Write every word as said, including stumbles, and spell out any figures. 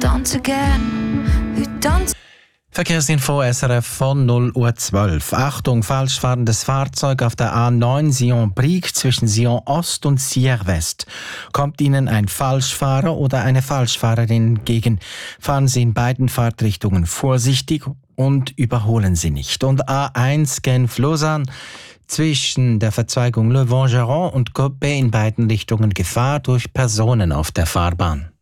Tanzen gern, heute tanzen. Verkehrsinfo S R F von null Uhr zwölf. Achtung, falsch fahrendes Fahrzeug auf der A neun Sion-Brieg zwischen Sion Ost und Sierre West. Kommt Ihnen ein Falschfahrer oder eine Falschfahrerin entgegen, fahren Sie in beiden Fahrtrichtungen vorsichtig und überholen Sie nicht. Und A eins Genf-Lausanne zwischen der Verzweigung Le Vangeron und Coppet in beiden Richtungen Gefahr durch Personen auf der Fahrbahn.